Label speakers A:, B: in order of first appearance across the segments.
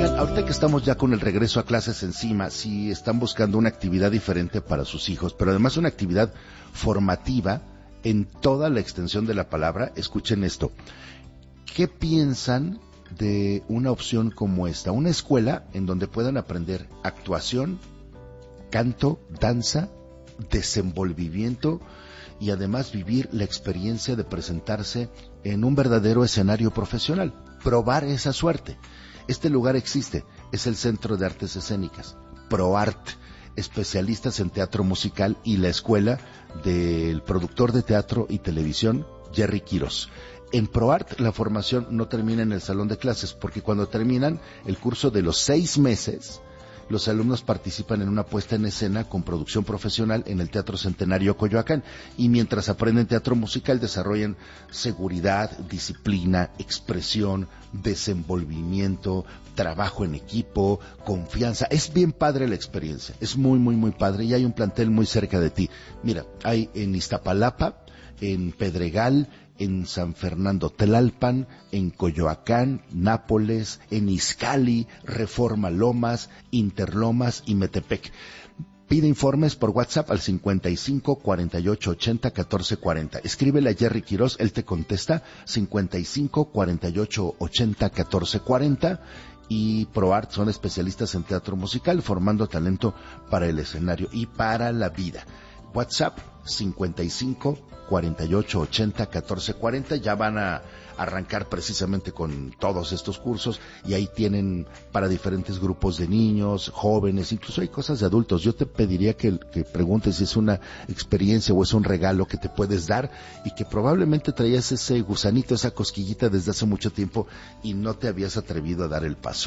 A: Oigan, ahorita que estamos ya con el regreso a clases encima, si están buscando una actividad diferente para sus hijos, pero además una actividad formativa en toda la extensión de la palabra, escuchen esto. ¿Qué piensan de una opción como esta? Una escuela en donde puedan aprender actuación, canto, danza, desenvolvimiento y además vivir la experiencia de presentarse en un verdadero escenario profesional. Probar esa suerte. Este lugar existe, es el Centro de Artes Escénicas, ProArt, especialistas en teatro musical y la escuela del productor de teatro y televisión, Jerry Quiros. En ProArt la formación no termina en el salón de clases, porque cuando terminan el curso de los 6 meses, los alumnos participan en una puesta en escena con producción profesional en el Teatro Centenario Coyoacán, y mientras aprenden teatro musical desarrollan seguridad, disciplina, expresión, desenvolvimiento, trabajo en equipo, confianza. Es bien padre la experiencia, es muy, muy, muy padre, y hay un plantel muy cerca de ti. Mira, hay en Iztapalapa, en Pedregal, en San Fernando Tlalpan, en Coyoacán, Nápoles, en Izcalli, Reforma Lomas, Interlomas y Metepec. Pide informes por WhatsApp al 55 48 80 14 40. Escríbele a Jerry Quiros, él te contesta, 55 48 80 14 40. Y ProArt son especialistas en teatro musical, formando talento para el escenario y para la vida. WhatsApp 55 48 80 14 40. Ya van a arrancar precisamente con todos estos cursos, y ahí tienen para diferentes grupos de niños, jóvenes, incluso hay cosas de adultos. Yo te pediría que preguntes si es una experiencia o es un regalo que te puedes dar y que probablemente traías ese gusanito, esa cosquillita desde hace mucho tiempo y no te habías atrevido a dar el paso.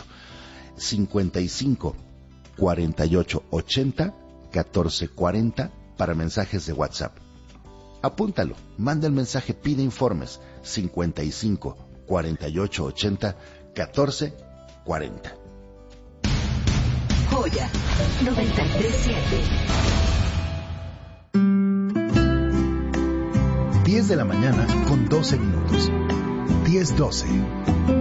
A: 55 48 80 14 40 para mensajes de WhatsApp. Apúntalo, manda el mensaje, pide informes, 55 48 80 14 40.
B: Joya 93.7.
C: 10 de la mañana con 12 minutos. 10:12.